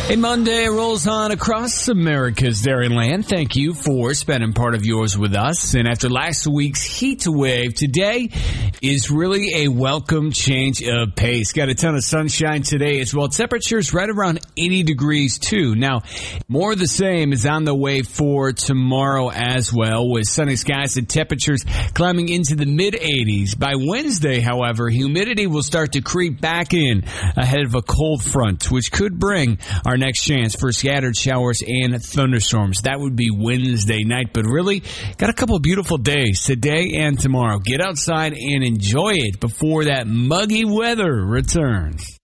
A Monday rolls on across America's Dairyland. Thank you for spending part of yours with us. And after last week's heat wave, today is really a welcome change of pace. Got a ton of sunshine today as well. Temperatures right around 80 degrees too. Now, more of the same is on the way for tomorrow as well, with sunny skies and temperatures climbing into the mid-80s. By Wednesday, however, humidity will start to creep back in ahead of a cold front, which could bring our next chance for scattered showers and thunderstorms. That would be Wednesday night, but really got a couple of beautiful days today and tomorrow. Get outside and enjoy it before that muggy weather returns.